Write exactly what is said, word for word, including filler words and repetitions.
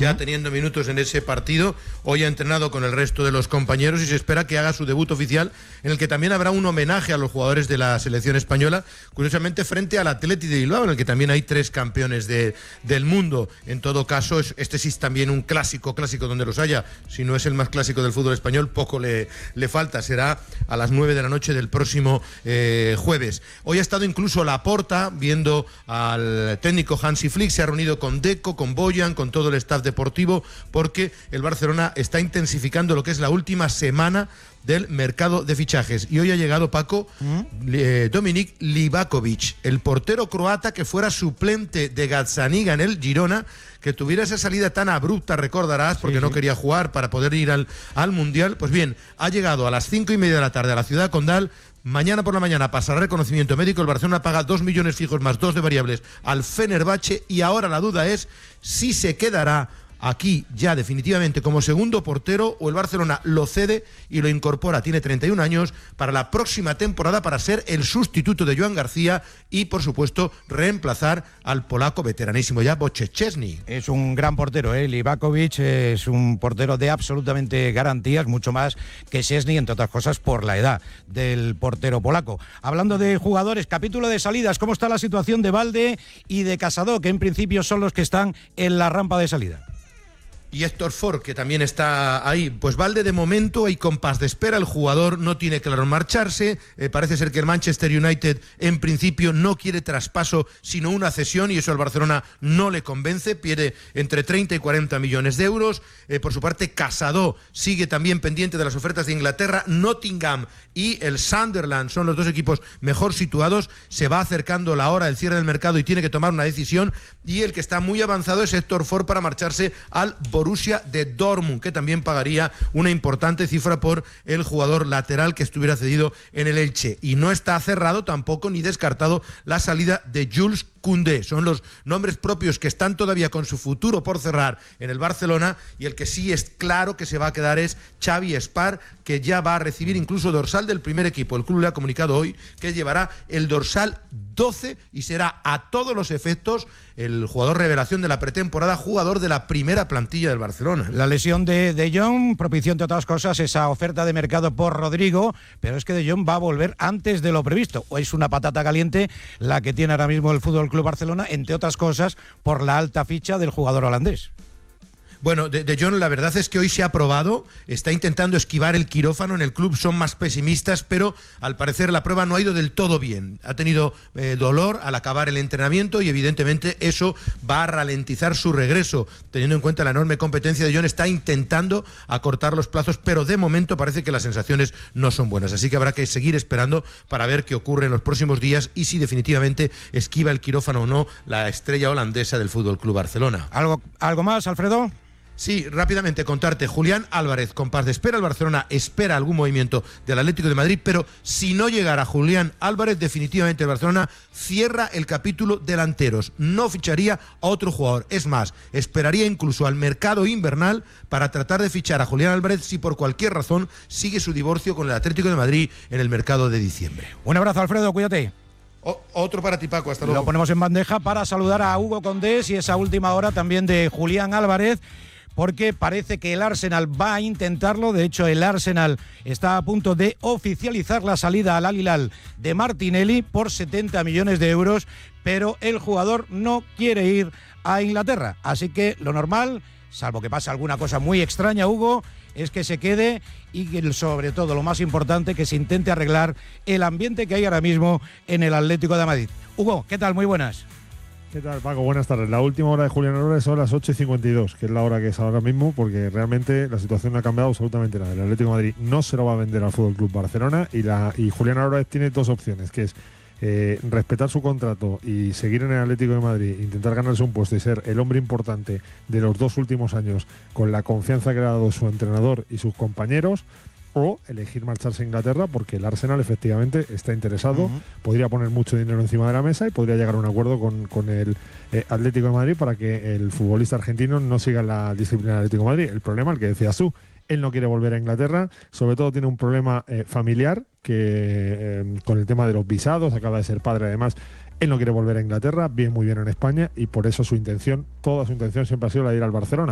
ya teniendo minutos en ese partido. Hoy ha entrenado con el resto de los compañeros y se espera que haga su debut oficial, en el que también habrá un homenaje a los jugadores de la selección española, curiosamente frente al Athletic de Bilbao, en el que también hay tres campeones de, del mundo. En todo caso, es, este sí es también un clásico, clásico donde los haya. Si no es el más clásico del fútbol español, poco le, le falta. Será a las nueve de la noche del próximo eh, jueves. Hoy ha estado incluso Laporta viendo al técnico Hansi Flick, se ha reunido con Deco, con Boyan, con todo el staff deportivo, porque el Barcelona está intensificando lo que es la última semana del mercado de fichajes. Y hoy ha llegado, Paco, ¿Mm? eh, Dominik Livakovic, el portero croata que fuera suplente de Gazzaniga en el Girona, que tuviera esa salida tan abrupta, recordarás, porque sí, no sí. quería jugar para poder ir al, al Mundial. Pues bien, ha llegado a las cinco y media de la tarde a la ciudad condal. Mañana por la mañana pasará reconocimiento médico. El Barcelona paga dos millones fijos más dos de variables al Fenerbahce, y ahora la duda es si se quedará aquí ya definitivamente como segundo portero o el Barcelona lo cede y lo incorpora. Tiene treinta y un años, para la próxima temporada, para ser el sustituto de Joan García y, por supuesto, reemplazar al polaco veteranísimo ya Wojciech Szczesny. Es un gran portero, ¿eh? Livakovic es un portero de absolutamente garantías, mucho más que Szczesny, entre otras cosas por la edad del portero polaco. Hablando de jugadores, capítulo de salidas, ¿cómo está la situación de Balde y de Casado, que en principio son los que están en la rampa de salida? Y Héctor Ford, que también está ahí. Pues Balde, de momento, hay compás de espera. El jugador no tiene claro marcharse. Eh, parece ser que el Manchester United, en principio, no quiere traspaso, sino una cesión, y eso al Barcelona no le convence. Pierde entre treinta y cuarenta millones de euros. Eh, por su parte, Casado sigue también pendiente de las ofertas de Inglaterra. Nottingham y el Sunderland son los dos equipos mejor situados. Se va acercando la hora del cierre del mercado y tiene que tomar una decisión. Y el que está muy avanzado es Héctor Ford para marcharse al Borussia de Dortmund, que también pagaría una importante cifra por el jugador lateral que estuviera cedido en el Elche. Y no está cerrado tampoco ni descartado la salida de Jules Koundé. Son los nombres propios que están todavía con su futuro por cerrar en el Barcelona, y el que sí es claro que se va a quedar es Xavi Espar, que ya va a recibir incluso dorsal del primer equipo. El club le ha comunicado hoy que llevará el dorsal doce y será a todos los efectos el jugador revelación de la pretemporada, jugador de la primera plantilla del Barcelona. La lesión de De Jong propició, entre otras cosas, esa oferta de mercado por Rodrigo, pero es que De Jong va a volver antes de lo previsto. O es una patata caliente la que tiene ahora mismo el Fútbol Club Barcelona, entre otras cosas por la alta ficha del jugador holandés. Bueno, de, de Jong, la verdad es que hoy se ha probado, está intentando esquivar el quirófano. En el club son más pesimistas, pero al parecer la prueba no ha ido del todo bien. Ha tenido eh, dolor al acabar el entrenamiento y evidentemente eso va a ralentizar su regreso. Teniendo en cuenta la enorme competencia de Jong, está intentando acortar los plazos, pero de momento parece que las sensaciones no son buenas. Así que habrá que seguir esperando para ver qué ocurre en los próximos días y si definitivamente esquiva el quirófano o no la estrella holandesa del Fútbol Club Barcelona. ¿Algo, algo más, Alfredo? Sí, rápidamente contarte. Julián Álvarez, compás de espera. El Barcelona espera algún movimiento del Atlético de Madrid, pero si no llegara Julián Álvarez, definitivamente el Barcelona cierra el capítulo delanteros. No ficharía a otro jugador. Es más, esperaría incluso al mercado invernal para tratar de fichar a Julián Álvarez si por cualquier razón sigue su divorcio con el Atlético de Madrid en el mercado de diciembre. Un abrazo, Alfredo, cuídate. O, otro para ti, Paco, hasta luego. Lo ponemos en bandeja para saludar a Hugo Condés y esa última hora también de Julián Álvarez, porque parece que el Arsenal va a intentarlo. De hecho, el Arsenal está a punto de oficializar la salida al Al Hilal de Martinelli por setenta millones de euros, pero el jugador no quiere ir a Inglaterra. Así que lo normal, salvo que pase alguna cosa muy extraña, Hugo, es que se quede y que, sobre todo, lo más importante, que se intente arreglar el ambiente que hay ahora mismo en el Atlético de Madrid. Hugo, ¿qué tal? Muy buenas. ¿Qué tal, Paco? Buenas tardes. La última hora de Julián Álvarez son las ocho y cincuenta y dos, que es la hora que es ahora mismo, porque realmente la situación no ha cambiado absolutamente nada. El Atlético de Madrid no se lo va a vender al F C Barcelona y, la, y Julián Álvarez tiene dos opciones, que es eh, respetar su contrato y seguir en el Atlético de Madrid, intentar ganarse un puesto y ser el hombre importante de los dos últimos años con la confianza que le ha dado su entrenador y sus compañeros, o elegir marcharse a Inglaterra, porque el Arsenal efectivamente está interesado, uh-huh. podría poner mucho dinero encima de la mesa y podría llegar a un acuerdo con, con el eh, Atlético de Madrid para que el futbolista argentino no siga en la disciplina del Atlético de Madrid. El problema, el que decías tú, él no quiere volver a Inglaterra, sobre todo tiene un problema eh, familiar que eh, con el tema de los visados, acaba de ser padre además. Él no quiere volver a Inglaterra, vive muy bien en España y por eso su intención, toda su intención siempre ha sido la de ir al Barcelona.